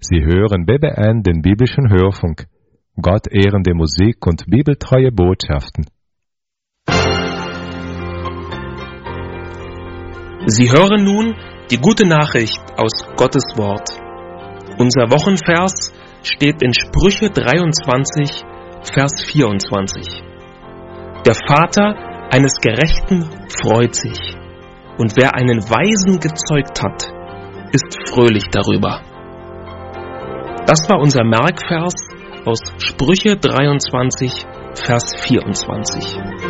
Sie hören BBN, den biblischen Hörfunk. Gott ehrende Musik und bibeltreue Botschaften. Sie hören nun die gute Nachricht aus Gottes Wort. Unser Wochenvers steht in Sprüche 23, Vers 24. Der Vater eines Gerechten freut sich, und wer einen Weisen gezeugt hat, ist fröhlich darüber. Das war unser Merkvers aus Sprüche 23, Vers 24.